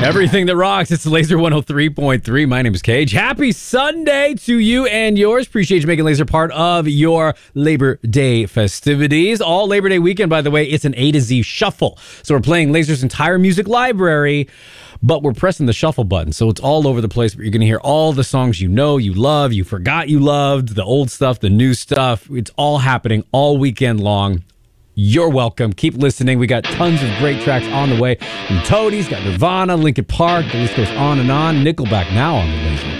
Everything that rocks. It's Laser 103.3. My name is Cage. Happy Sunday to you and yours. Appreciate you making Laser part of your Labor Day festivities. All Labor Day weekend, by the way, it's an A to Z shuffle. So we're playing Laser's entire music library, but we're pressing the shuffle button. So it's all over the place, but you're going to hear all the songs you know, you love, you forgot you loved, the old stuff, the new stuff. It's all happening all weekend long. You're welcome. Keep listening. We got tons of great tracks on the way. From Toadies, got Nirvana, Linkin Park, the list goes on and on. Nickelback now on the Laser.